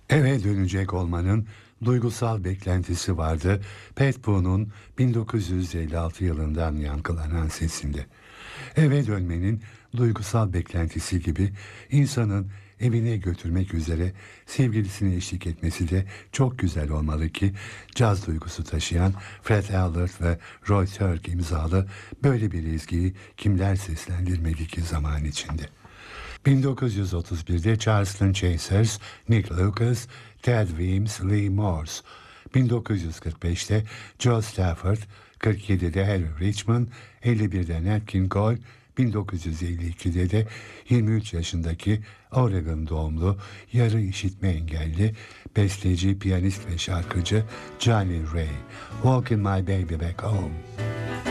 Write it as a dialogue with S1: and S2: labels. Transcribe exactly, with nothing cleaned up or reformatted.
S1: Eve dönecek olmanın duygusal beklentisi vardı Pat Boone'un bin dokuz yüz elli altı yılından yankılanan sesinde. Eve dönmenin duygusal beklentisi gibi insanın evine götürmek üzere sevgilisine eşlik etmesi de çok güzel olmalı ki caz duygusu taşıyan Fred Albert ve Roy Turk imzalı böyle bir ezgiyi kimler seslendirmedi ki zaman içinde. bin dokuz yüz otuz birde Charleston Chasers, Nick Lucas, Ted Weems, Lee Morse. bin dokuz yüz kırk beşte Joe Stafford, kırk yedide Harry Richmond, elli birde Nat King Cole, bin dokuz yüz elli ikide de yirmi üç yaşındaki Oregon doğumlu yarı işitme engelli besteci, piyanist ve şarkıcı Johnny Ray. Walking My Baby Back Home.